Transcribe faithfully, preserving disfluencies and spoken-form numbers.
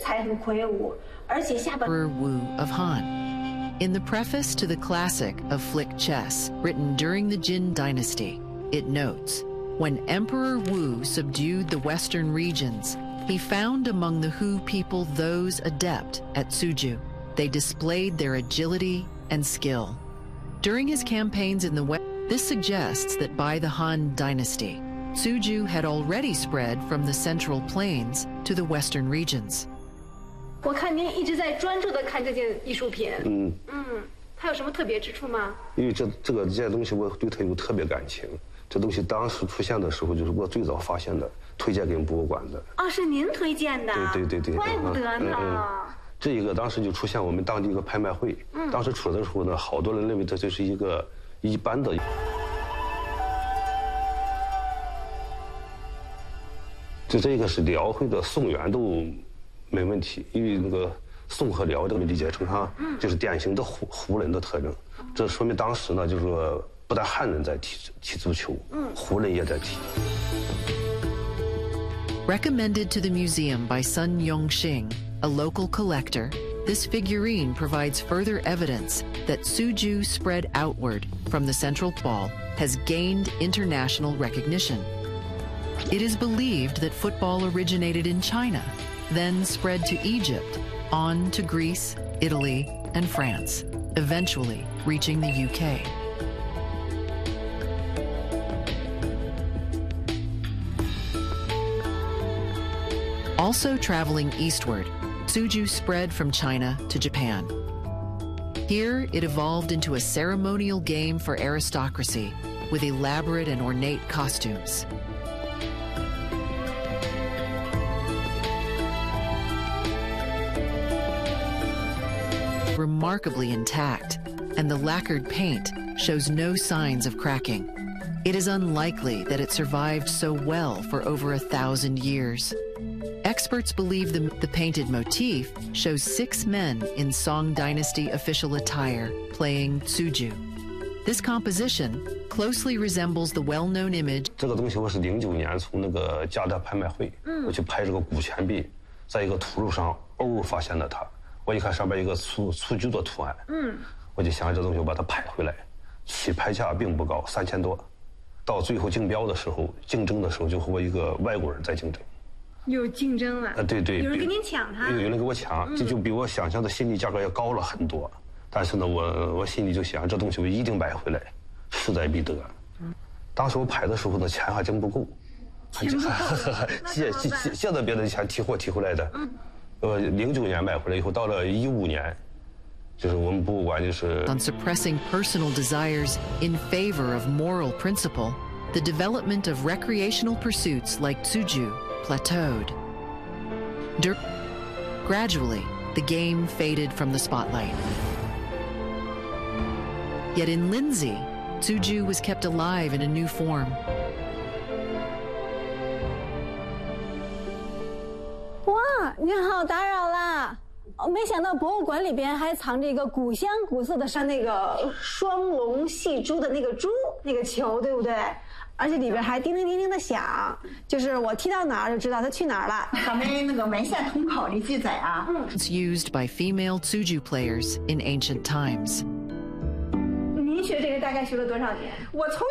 态很魁梧，而且下巴。 Emperor Wu of Han. In the preface to the classic of Flick Chess, written during the Jin Dynasty, it notes, when Emperor Wu subdued the western regions, he found among the Hu people those adept at Suju. They displayed their agility and skill. During his campaigns in the West, this suggests that by the Han Dynasty, Suju had already spread from the central plains to the western regions. 我看您一直在专注地看这件艺术品。 嗯嗯，它有什么特别之处吗？ 因为这这个这件东西我对它有特别感情。这东西当时出现的时候，就是我最早发现的，推荐给博物馆的。 啊，是您推荐的？ 对对对对。 怪不得呢。 嗯嗯、这一个当时就出现我们当地一个拍卖会，嗯、当时出的时候呢，好多人认为这就是一个一般的。就这个是辽会的宋元都没问题，因为那个宋和辽这个理解成哈，就是典型的胡胡人的特征。这说明当时呢，就是说不但汉人在踢踢足球，胡人也在踢。 Recommended to the museum by Sun Yongxing, a local collector, this figurine provides further evidence that Suju spread outward from the central ball has gained international recognition. It is believed that football originated in China, then spread to Egypt, on to Greece, Italy, and France, eventually reaching the U K. Also traveling eastward, Suju spread from China to Japan. Here, it evolved into a ceremonial game for aristocracy with elaborate and ornate costumes. Remarkably intact, and the lacquered paint shows no signs of cracking. It is unlikely that it survived so well for over a thousand years. Experts believe the, the painted motif shows six men in Song Dynasty official attire playing Suju. This composition closely resembles the well-known image. 这个东西我是零九年从那个加达拍卖会，嗯、我去拍这个古钱币，在一个土路上偶尔发现的它。我一看上面一个苏苏菊的图案，嗯，我就想这东西我把它拍回来，起拍价并不高，三千多。到最后竞标的时候，竞争的时候就和我一个外国人在竞争。 有竞争了？ 啊，对对， 有人跟您抢它？ 有有人跟我抢，这就比我想象的心理价格要高了很多。但是呢，我我心里就想，这东西我一定买回来，势在必得。嗯，当时我拍的时候呢，钱还真不够， 钱不够， 借借借借的别的钱提货提回来的。嗯。呃，零九年买回来以后，到了一五年，就是我们博物馆就是。 On suppressing personal desires in favor of moral principle, the development of recreational pursuits like Suju plateaued. Dur- Gradually, the game faded from the spotlight. Yet in Lindsay, Suju was kept alive in a new form. 您好，打扰啦！哦，没想到博物馆里边还藏着一个古香古色的，是那个双龙戏珠的那个珠，那个球，对不对？而且里边还叮铃叮铃的响，就是我踢到哪儿就知道它去哪儿了。 咱们那个文献通考里记载啊， It's used by female Suju players in ancient times. 您学这个大概学了多少年？ 我从